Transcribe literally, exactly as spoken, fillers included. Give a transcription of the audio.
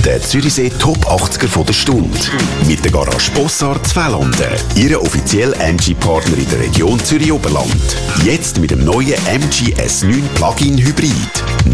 Der Zürichsee Top achtziger von der Stunde. Mit der Garage Bossard Zweitlanden. Ihre offizielle M G-Partner in der Region Zürich-Oberland. Jetzt mit dem neuen M G S neun Plug-in Hybrid.